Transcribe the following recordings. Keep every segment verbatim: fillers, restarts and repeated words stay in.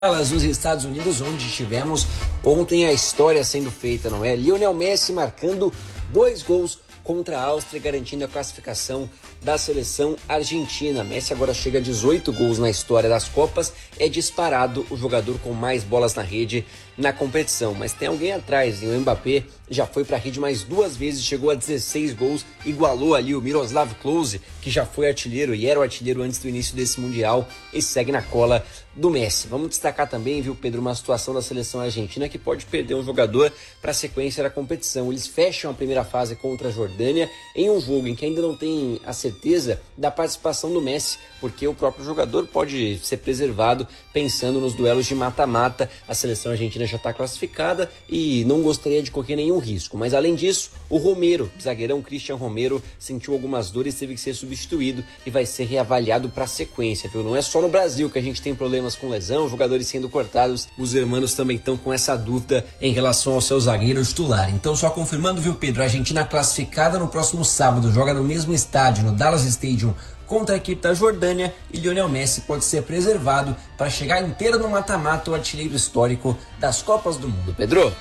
Nos Estados Unidos, onde tivemos ontem a história sendo feita, não é? Lionel Messi marcando dois gols contra a Áustria, garantindo a classificação da seleção argentina. Messi agora chega a dezoito gols na história das Copas, é disparado o jogador com mais bolas na rede na competição, mas tem alguém atrás, e o Mbappé já foi para a rede mais duas vezes, chegou a dezesseis gols, igualou ali o Miroslav Klose, que já foi artilheiro e era o artilheiro antes do início desse Mundial, e segue na cola do Messi. Vamos destacar também, viu, Pedro, uma situação da seleção argentina que pode perder um jogador para a sequência da competição. Eles fecham a primeira fase contra a Jordânia em um jogo em que ainda não tem a certeza da participação do Messi, porque o próprio jogador pode ser preservado pensando nos duelos de mata-mata. A seleção argentina já está classificada e não gostaria de correr nenhum risco. Mas além disso, o Romero, o zagueirão Cristian Romero, sentiu algumas dores, teve que ser substituído e vai ser reavaliado para a sequência, viu? Não é só no Brasil que a gente tem problemas com lesão, jogadores sendo cortados, os hermanos também estão com essa dúvida em relação ao seu zagueiro titular. Então, só confirmando, viu, Pedro, a Argentina classificada no próximo sábado, joga no mesmo estádio, no Dallas Stadium, contra a equipe da Jordânia, e Lionel Messi pode ser preservado para chegar inteiro no mata-mata, o artilheiro histórico das Copas do Mundo. Pedro?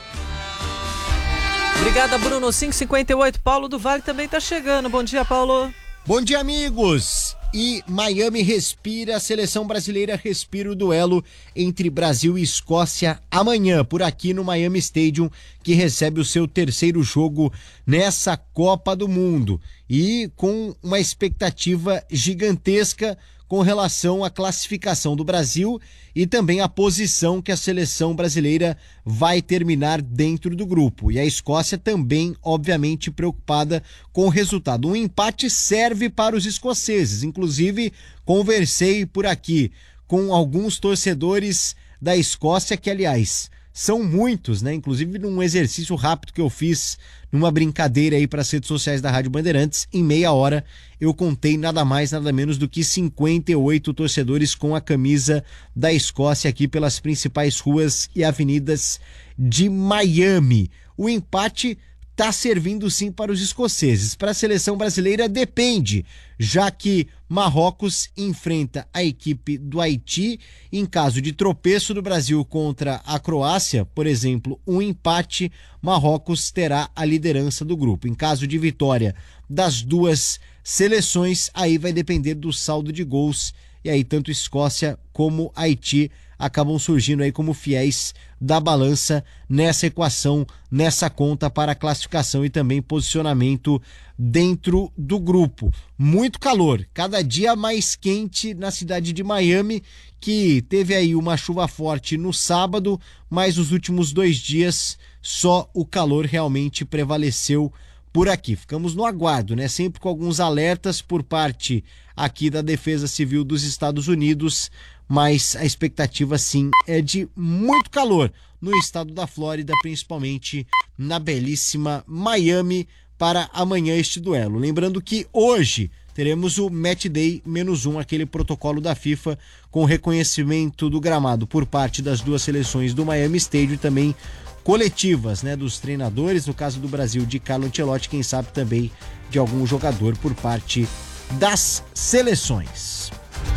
Obrigada, Bruno. cinco e cinquenta e oito, Paulo do Vale também está chegando. Bom dia, Paulo. Bom dia, amigos. E Miami respira, a seleção brasileira respira o duelo entre Brasil e Escócia amanhã, por aqui no Miami Stadium, que recebe o seu terceiro jogo nessa Copa do Mundo. E com uma expectativa gigantesca com relação à classificação do Brasil e também a posição que a seleção brasileira vai terminar dentro do grupo. E a Escócia também, obviamente, preocupada com o resultado. Um empate serve para os escoceses. Inclusive, conversei por aqui com alguns torcedores da Escócia, que, aliás, são muitos, né? Inclusive, num exercício rápido que eu fiz numa brincadeira aí para as redes sociais da Rádio Bandeirantes, em meia hora eu contei nada mais, nada menos do que cinquenta e oito torcedores com a camisa da Escócia aqui pelas principais ruas e avenidas de Miami. O empate está servindo sim para os escoceses. Para a seleção brasileira depende, já que Marrocos enfrenta a equipe do Haiti. Em caso de tropeço do Brasil contra a Croácia, por exemplo, um empate, Marrocos terá a liderança do grupo. Em caso de vitória das duas seleções, aí vai depender do saldo de gols, e aí tanto Escócia como Haiti acabam surgindo aí como fiéis da balança nessa equação, nessa conta para a classificação e também posicionamento dentro do grupo. Muito calor, cada dia mais quente na cidade de Miami, que teve aí uma chuva forte no sábado, mas nos últimos dois dias só o calor realmente prevaleceu por aqui. Ficamos no aguardo, né? Sempre com alguns alertas por parte aqui da Defesa Civil dos Estados Unidos, mas a expectativa sim é de muito calor no estado da Flórida, principalmente na belíssima Miami, para amanhã este duelo. Lembrando que hoje teremos o Match Day menos um, aquele protocolo da FIFA com reconhecimento do gramado por parte das duas seleções do Miami Stadium e também coletivas, né, dos treinadores, no caso do Brasil de Carlo Ancelotti, quem sabe também de algum jogador por parte das seleções.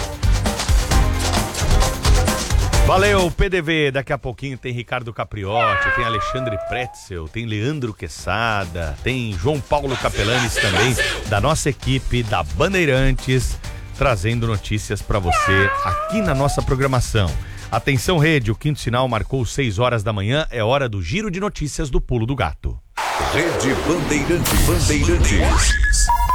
Valeu, P D V. Daqui a pouquinho tem Ricardo Capriotti, tem Alexandre Pretzel, tem Leandro Quesada, tem João Paulo Capelanes também, da nossa equipe da Bandeirantes, trazendo notícias para você aqui na nossa programação. Atenção, rede, o quinto sinal marcou seis horas da manhã, é hora do giro de notícias do Pulo do Gato. Rede Bandeirantes. Bandeirantes.